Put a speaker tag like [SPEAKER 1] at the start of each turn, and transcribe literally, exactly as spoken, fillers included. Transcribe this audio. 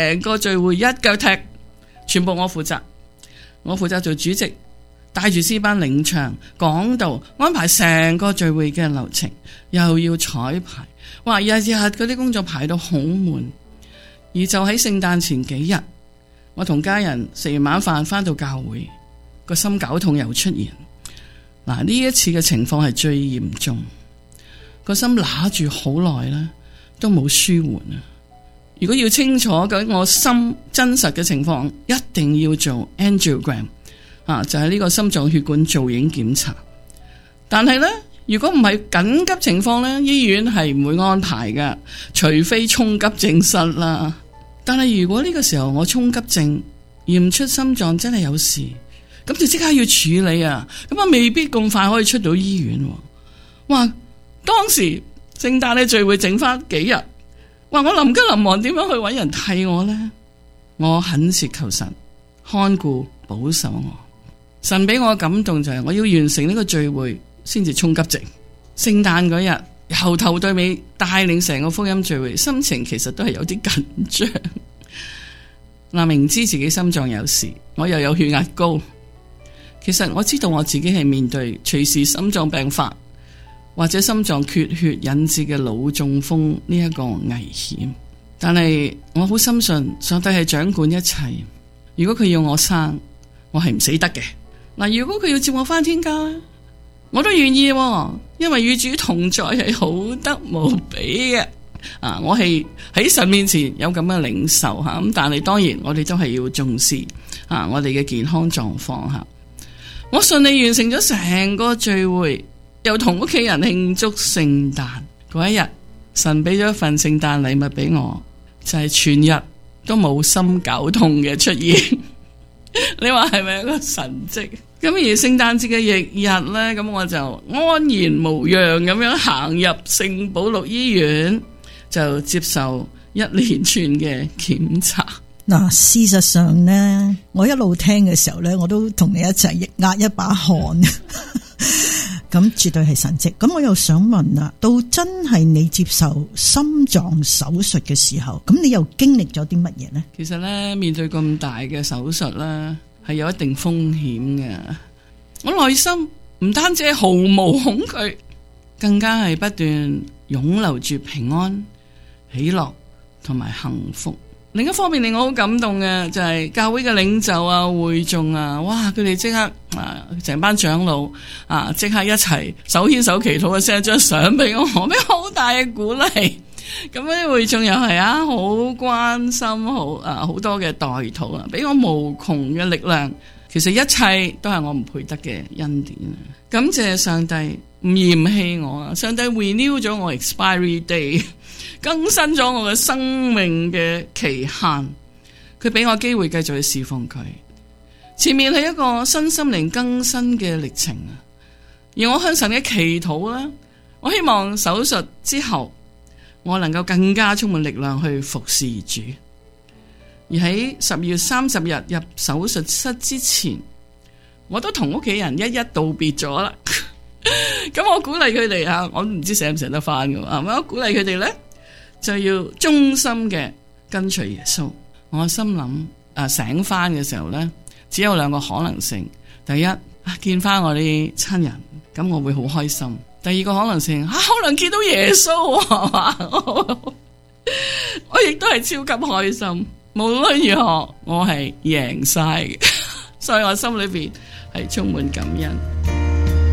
[SPEAKER 1] 成個聚會一腳踢，全部我負責，我負責做主席，帶住詩班領唱、講道，安排成個聚會嘅流程，又要彩排，哇！日日嗰啲工作排到好悶。而就喺聖誕前幾日，我同家人食完晚飯返到教會，個心絞痛又出現。嗱，呢一次嘅情況係最嚴重，個心揦住好耐啦，都冇舒緩啊！如果要清楚究竟我心真實嘅情況，一定要做 angiogram 啊，就係呢個心臟血管造影檢查。但係呢，如果唔係緊急情況呢，醫院係唔會安排㗎，除非衝急症室啦。但係如果呢個時候我衝急症驗出心臟真係有事，咁就即刻要處理啊！咁啊未必咁快可以出到醫院。哇！當時聖誕嘅聚會剩翻幾日，哇！我臨急臨忙點樣去搵人替我呢？我懇切求神看顧保守我。神俾我感動就係我要完成呢個聚會先至衝急症。聖誕嗰日由頭到尾帶領成個福音聚會，心情其實都係有啲緊張。嗱，明知自己心臟有事，我又有血壓高，其實我知道我自己係面對隨時心臟病發或者心臟缺血引致嘅腦中風呢一個危險。但係我好深信上帝係掌管一切，如果佢要我生，我係唔死得嘅。嗱，如果佢要接我返天家，我都願意，因為與主同在係好得無比嘅。啊，我係喺神面前有咁嘅領受吓，咁但係當然我哋都係要重視啊我哋嘅健康狀況吓。我順利完成咗成個聚會，又同屋企人慶祝聖誕嗰一日，神俾咗一份聖誕禮物俾我，就係全日都冇心絞痛嘅出現。你話係咪一個神蹟？咁而聖誕節嘅翌日呢，咁我就安然無恙咁樣行入聖保祿醫院，就接受一連串嘅檢查。
[SPEAKER 2] 嗱，事實上呢，我一路聽嘅時候呢，我都同你一齊壓一把汗。咁絕對係神蹟。咁我又想問啦，到真係你接受心臟手術嘅時候，咁你又經歷咗啲乜嘢呢？
[SPEAKER 1] 其實呢，面對咁大嘅手術呢，係有一定風險嘅。我內心唔單止係毫無恐懼，更加係不斷湧流住平安、喜樂同埋幸福。另一方面令我好感動嘅就係教會嘅領袖啊、會眾啊，哇！佢哋即刻啊，成班長老啊，即刻一齊手牽手祈禱嘅，send張相俾我，俾好大嘅鼓勵。咁啲會眾又係啊，好關心，好啊，好多嘅代禱啊，俾我無窮嘅力量。其實一切都係我唔配得嘅恩典啊！感謝上帝唔嫌棄我啊！上帝 renew 咗我 expiry day， 更新咗我嘅生命嘅期限。佢俾我機會繼續去侍奉佢。前面係一個身心靈更新嘅歷程啊！而我向神嘅祈禱啦，我希望手術之後我能夠更加充滿力量去服侍主。而喺十二月三十日入手術室之前，我都同屋企人一一道別咗啦。咁我鼓勵佢哋啊，我唔知捨唔捨得翻㗎嘛。我鼓勵佢哋咧，就要忠心嘅跟隨耶穌。我心諗啊，醒翻嘅時候咧，只有兩個可能性。第一，啊，見翻我啲親人，咁我會好開心。第二個可能性，啊，可能見到耶穌啊，我亦都係超級開心。無論如何，我係贏晒嘅，所以我心裏邊係充滿感恩。